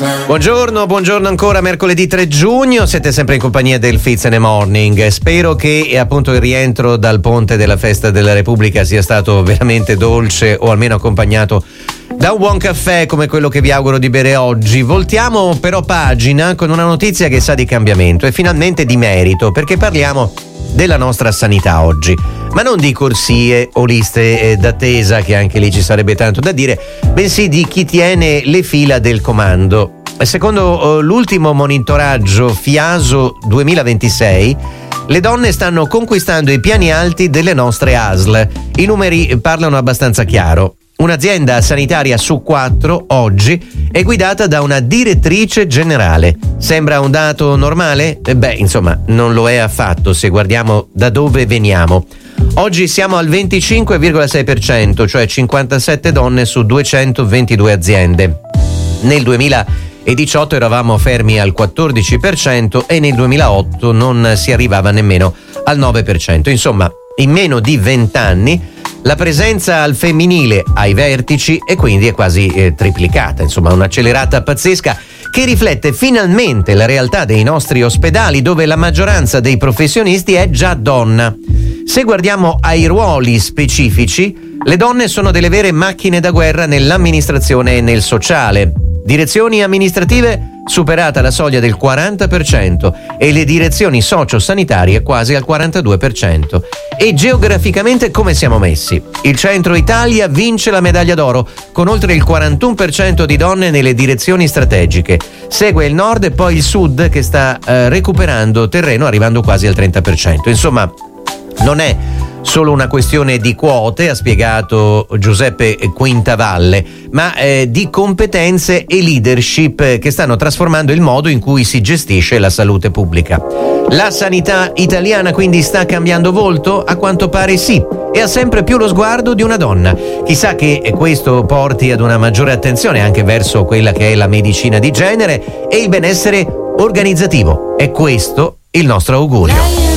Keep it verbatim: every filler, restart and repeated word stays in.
Buongiorno, buongiorno ancora, mercoledì tre giugno, siete sempre in compagnia del Fizz and the Morning. Spero che appunto il rientro dal ponte della Festa della Repubblica sia stato veramente dolce o almeno accompagnato da un buon caffè come quello che vi auguro di bere oggi. Voltiamo però pagina con una notizia che sa di cambiamento e finalmente di merito, perché parliamo della nostra sanità oggi, ma non di corsie o liste d'attesa, che anche lì ci sarebbe tanto da dire, bensì di chi tiene le fila del comando. Secondo uh, l'ultimo monitoraggio FIASO duemilaventisei, le donne stanno conquistando i piani alti delle nostre A S L. I numeri parlano abbastanza chiaro. Un'azienda sanitaria su quattro oggi è guidata da una direttrice generale. Sembra un dato normale? Eh beh, insomma, non lo è affatto se guardiamo da dove veniamo. Oggi siamo al venticinque virgola sei per cento, cioè cinquantasette donne su duecentoventidue aziende. Nel duemiladiciotto eravamo fermi al quattordici per cento e nel duemilaotto non si arrivava nemmeno al nove per cento. Insomma, in meno di vent'anni la presenza al femminile ai vertici e quindi è quasi eh, triplicata, insomma un'accelerata pazzesca che riflette finalmente la realtà dei nostri ospedali, dove la maggioranza dei professionisti è già donna. Se guardiamo ai ruoli specifici, le donne sono delle vere macchine da guerra nell'amministrazione e nel sociale. Direzioni amministrative superata la soglia del quaranta per cento e le direzioni socio-sanitarie quasi al quarantadue per cento. E geograficamente come siamo messi? Il centro Italia vince la medaglia d'oro con oltre il quarantuno per cento di donne nelle direzioni strategiche. Segue il nord e poi il sud che sta eh, recuperando terreno arrivando quasi al trenta per cento. Insomma, non è solo una questione di quote, ha spiegato Giuseppe Quintavalle, ma eh, di competenze e leadership che stanno trasformando il modo in cui si gestisce la salute pubblica. La sanità italiana quindi sta cambiando volto? A quanto pare sì, e ha sempre più lo sguardo di una donna. Chissà che questo porti ad una maggiore attenzione anche verso quella che è la medicina di genere e il benessere organizzativo. È questo il nostro augurio.